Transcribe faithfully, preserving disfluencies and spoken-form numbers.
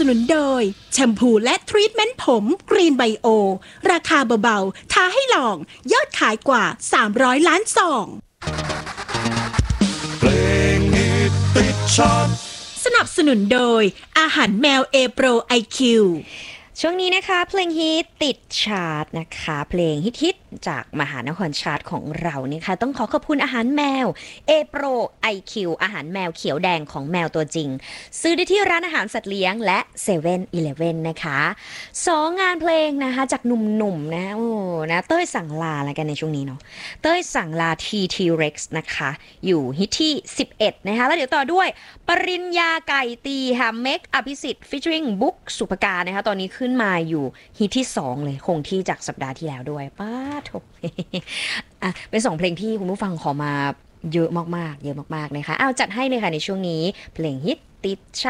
นุนโดยแชมพูและทรีทเมนต์ผมกรีนไบโอราคาเบาๆท้าให้ลองยอดขายกว่าสามร้อยล้านซองเพลงฮิตติดชาร์ตสนับสนุนโดยอาหารแมวเอโปรไอคิวช่วงนี้นะคะเพลงฮิตติดชาร์ตนะคะเพลงฮิตๆจากมหานครชาร์ตของเราเนี่ยค่ะต้องขอขอบคุณอาหารแมว A Pro ไอ คิว อาหารแมวเขียวแดงของแมวตัวจริงซื้อได้ที่ร้านอาหารสัตว์เลี้ยงและ เซเว่นอีเลฟเว่น นะคะสองงานเพลงนะคะจากหนุ่มๆนะโอ้นะเต้ยสั่งลาอะไรกันในช่วงนี้เนาะเต้ยสั่งลา ที ที Rex นะคะอยู่ฮิตที่สิบเอ็ดนะคะแล้วเดี๋ยวต่อด้วยปริญญาไก่ตีค่ะเมคอภิสิทธิ์ featuring บุ๊กสุภการนะคะตอนนี้ขึ้นมาอยู่ฮิตที่สองเลยคงที่จากสัปดาห์ที่แล้วด้วยป้าทบ อ่ะเป็นสองเพลงที่คุณผู้ฟังขอมาเยอะมากๆเยอะมากๆนะคะเอาจัดให้เลยค่ะในช่วงนี้เพลงฮิตติดช